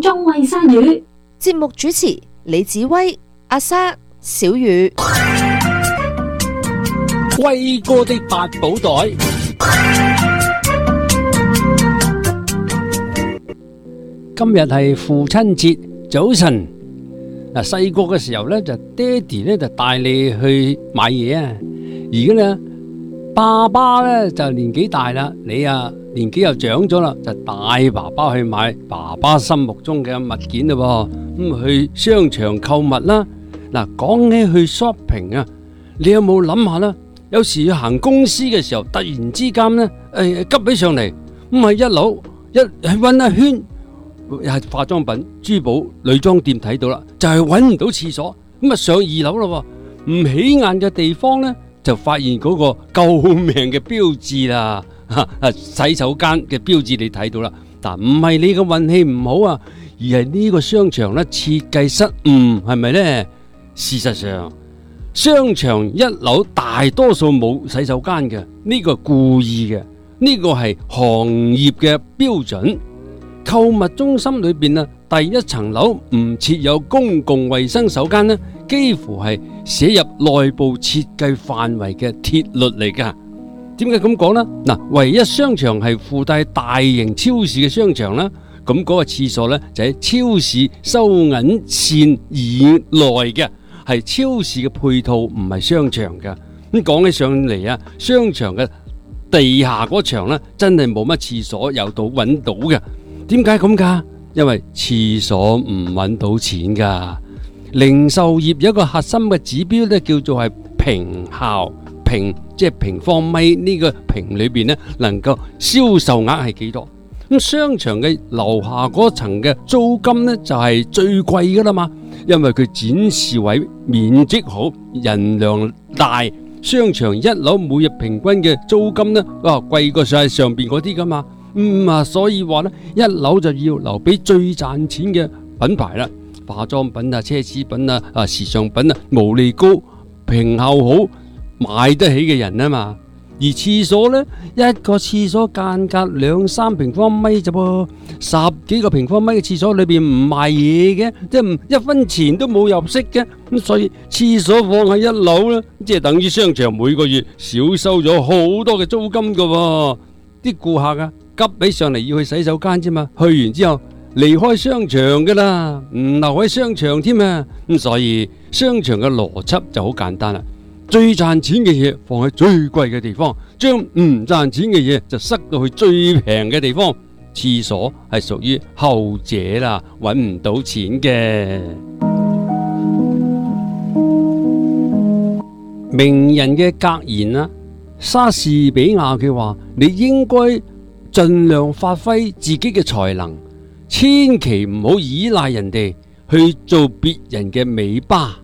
眾為鯊魚。 節目主持李子威、阿莎、小雨。 威哥的八寶袋。今日係父親節，早晨。嗱，細個嘅時候咧，就爹哋咧就帶你去買嘢啊。而家咧，爸爸咧就年紀大啦，你啊年紀又長咗啦，就帶爸爸去買爸爸心目中嘅物件咯噃。咁去商場購物啦。嗱，講起去 shopping 啊，你有冇諗下啦？有時去行公司嘅時候，突然之間咧，急起上嚟，咁喺一樓去搵一圈，又係化妝品、珠寶、女裝店睇到啦，就係搵唔到廁所，咁啊上二樓咯，唔起眼嘅地方咧，就發現嗰個救命嘅標誌啦，洗手間嘅標誌你睇到啦，但唔係你嘅運氣唔好啊，而係呢個商場咧設計失誤，係咪咧？事實上，商場一樓大多數冇洗手間嘅，呢個係故意嘅，呢個係行業嘅標準。購物中心裏邊啊，第一層樓唔設有公共衛生手間呢，幾乎係寫入內部設計範圍嘅鐵律嚟噶。點解咁講呢？嗱，唯一商場係附帶大型超市嘅商場啦，咁嗰個廁所呢，就喺超市收銀線以內嘅。係超市嘅配套，唔係商場噶。咁講起上嚟啊，商場嘅地下嗰場呢，真係冇乜廁所有到揾到嘅。點解咁噶？因為廁所唔揾到錢噶。零售業有一個核心嘅指標呢，叫做係平效，平即係平方米呢個平裏邊呢，能夠銷售額係幾多？咁商場嘅樓下嗰層嘅租金呢，就係最貴噶啦嘛。因為佢展示位面積好，人量大，商場一樓每日平均嘅租金呢，貴過上邊嗰啲噶嘛。所以話呢，一樓就要留俾最賺錢嘅品牌啦，化妝品啊、奢侈品啊、時尚品啊，毛利高、平效好、買得起嘅人啊嘛。而廁所呢，一個廁所間隔2-3平方米咋噃，10幾個平方米嘅廁所裏邊唔賣嘢嘅，即係一分錢都冇入息嘅，咁所以廁所放喺一樓呢，即係等於商場每個月少收咗好多嘅租金噶喎。啲顧客啊急起上嚟要去洗手間啫嘛，去完之後離開商場噶啦，唔留喺商場添啊。咁所以商場嘅邏輯就好簡單啦。最賺錢嘅嘢放喺最貴嘅地方，將唔賺錢嘅嘢就塞到去最平嘅地方。廁所係屬於後者啦，搵唔到錢嘅。名人嘅格言啊，莎士比亞佢話：你應該盡量發揮自己嘅才能，千祈唔好依賴人哋去做別人嘅尾巴。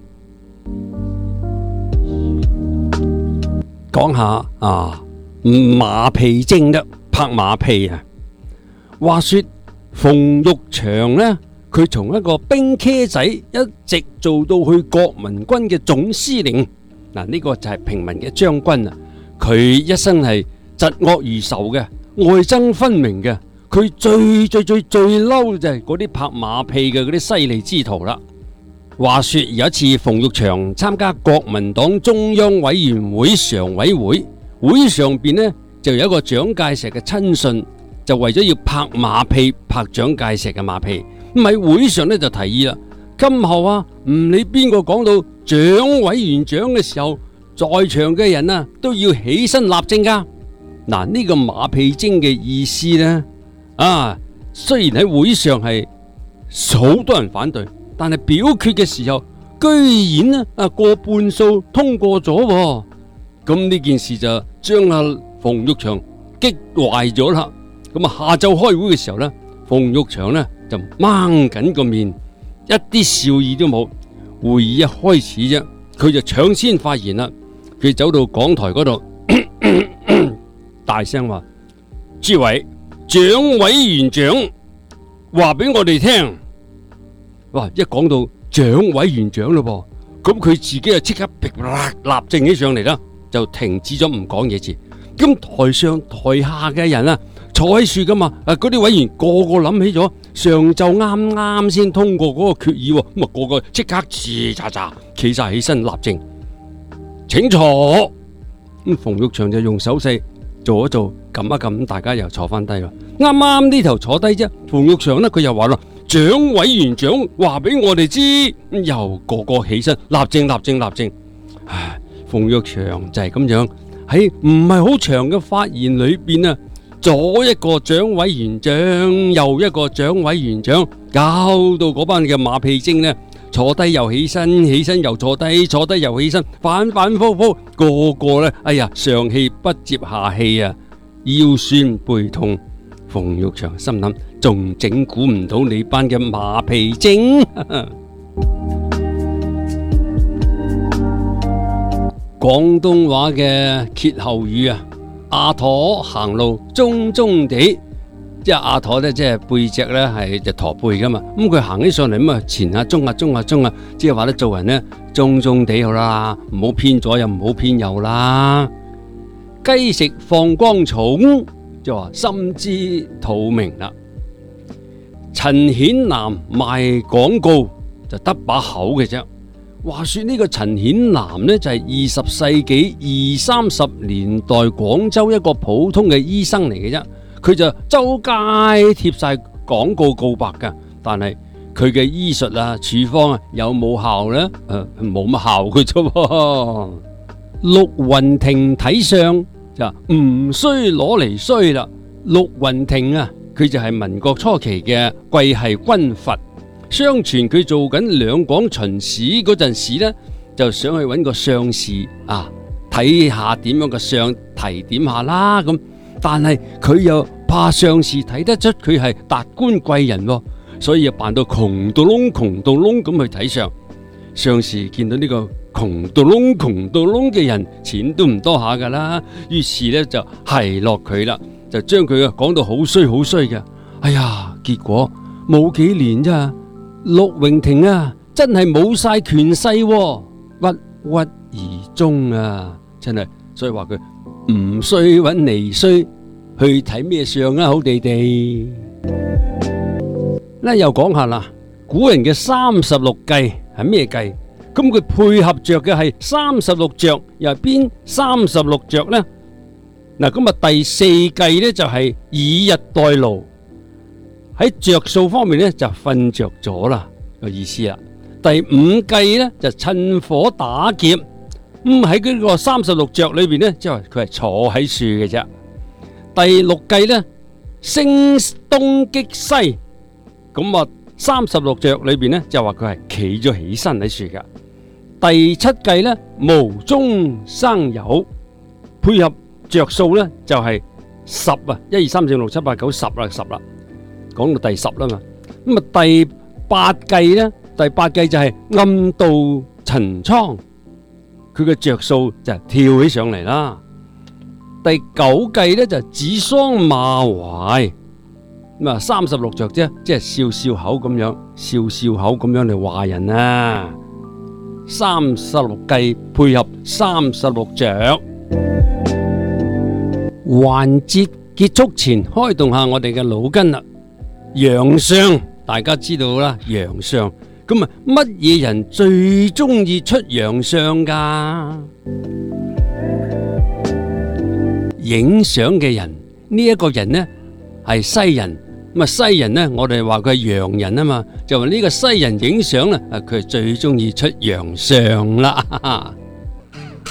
講下馬屁精得拍馬屁啊！話說馮玉祥呢，佢從一個兵茄仔一直做到去國民軍嘅總司令，呢個就係平民嘅將軍啊！佢一生係嫉惡如仇嘅，愛憎分明嘅。佢最嬲就係嗰啲拍馬屁嘅嗰啲犀利之徒啦。話說有一次馮玉祥參加國民黨中央委員會常委會，會上邊呢就有一個蔣介石嘅親信，就為咗要拍馬屁，拍蔣介石嘅馬屁，咁喺會上呢就提議啦，今後啊唔理邊個講到蔣委員長嘅時候，在場嘅人啊都要起身立正噶。呢個馬屁精嘅意思呢，雖然喺會上係好多人反對，但係表決嘅時候，居然過半數通過咗，咁呢件事就將馮玉祥激壞咗啦。咁下晝開會嘅時候呢，馮玉祥呢就掹緊個面，一啲笑意都冇。會議一開始啫，佢就搶先發言啦。佢走到講台嗰度，大聲話：諸位，蔣委員長話俾我哋聽。哇！一講到蔣委員長咯噃，咁佢自己就即刻立正起上嚟啦，就停止咗唔講嘢字。咁台上台下嘅人啊， 坐喺樹噶嘛。嗰啲委員個個諗起咗上晝啱啱先通過嗰個決議，咁啊個個即刻吱喳喳企晒起身立正，請坐。咁馮玉祥就用手勢做一做，撳一撳，大家又坐翻低咯。啱啱呢頭坐低啫，馮玉祥呢佢又話咯，蔣委員長話俾我哋知，又個個起身立正立正立正。唉，馮玉祥就係咁樣喺唔係好長嘅發言裏邊啊，左一個蔣委員長，右一個蔣委員長，搞到嗰班嘅馬屁精呢，坐低又起身，起身又坐低，坐低又起身，反反复复，個個呢，哎呀，上氣不接下氣啊，腰酸背痛。馮玉祥心諗，仲整蠱唔到你班嘅馬屁精。廣東話嘅歇後語啊，阿駝行路中中地，即係阿駝咧，即係背脊咧係隻駝背噶嘛，咁佢行起上嚟咁啊前下中下中下中下，即係話咧做人咧中中地好啦，唔好偏左又唔好偏右啦。雞食放光蟲，就話心知肚明啦。陳顯南賣廣告就得把口嘅啫。話說呢個陳顯南呢，就係20世紀20、30年代廣州一個普通嘅醫生嚟嘅啫，佢就周街貼晒廣告告白噶，但係佢嘅醫術啊處方啊有冇效呢？冇乜效嘅啫。陸雲亭睇相就唔衰攞嚟衰啦。陸雲亭啊，佢就係民國初期嘅桂系軍閥。相傳佢做緊兩廣巡視嗰陣時呢，就想去揾個相士啊，睇下點樣嘅相，提點下啦咁。但係佢又怕相士睇得出佢係達官貴人，所以就扮到窮到窿咁去睇相。相士見到呢個窮到窿嘅人，錢都唔多下噶啦，於是呢就奚落佢啦，就將佢講到好衰嘅。哎呀，結果冇幾年咋。陸榮廷啊，真係冇晒權勢，鬱鬱而終啊！真係，所以話佢唔衰揾尼衰去睇咩相啊，好地地。嗱，又講下啦，古人嘅36計係咩計？咁佢配合着嘅係36着，又係邊36着呢？嗱，咁啊第4計呢就係以日代勞。喺着數方面咧就瞓着咗啦，個意思啦。第5計咧就趁火打劫，喺嗰個36着裏邊咧，即係佢係坐喺樹嘅啫。第6計咧聲東擊西，咁啊36着裏邊咧就話佢係企咗起身喺樹噶。第7計咧無中生有，配合着數咧就係10啊，1、2、3、4、5、6、7、8、9、10啦，10啦。講到第10啦嘛，咁啊第8計呢？第8計就係暗度陳倉，佢嘅着數就跳起上嚟啦。第9計呢就指桑罵槐，咁啊36着啫，即係笑笑口咁樣，笑笑口咁樣嚟話人啊。36計配合36着，環節結束前開動下我哋嘅腦筋啦。洋相大家知道啦，洋相咁啊，乜嘢人最中意出洋相噶？影相嘅人呢一個人呢係西人，咁啊西人呢我哋話佢係洋人啊嘛，就話呢個西人影相啦，佢係最中意出洋相啦。